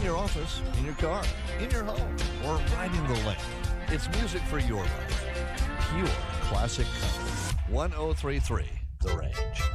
in your office, in your car, in your home, or riding the lake. It's music for your life. Pure classic country. 1033 The Range.